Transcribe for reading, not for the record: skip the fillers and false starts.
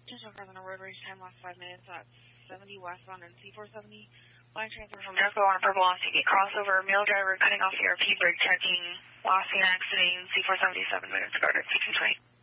Attention present, a road rage time lost 5 minutes at 70 westbound and C470. Line transfer from Nesco on a purple on ticket crossover. Male driver cutting off the ERP, brake checking. Lost seen exiting C477 minutes guarded 1620.